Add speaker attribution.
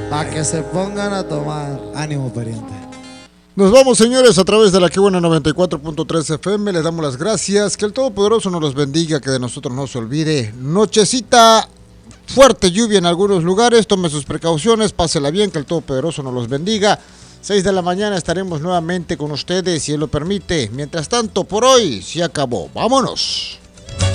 Speaker 1: Para que se pongan a tomar. Ánimo, pariente.
Speaker 2: Nos vamos, señores, a través de la que buena 94.3 FM. Les damos las gracias. Que el Todopoderoso nos los bendiga, que de nosotros no se olvide. Nochecita, fuerte lluvia en algunos lugares. Tome sus precauciones, pásela bien, que el Todopoderoso nos los bendiga. 6 de la mañana estaremos nuevamente con ustedes, si Él lo permite. Mientras tanto, por hoy, se acabó. ¡Vámonos!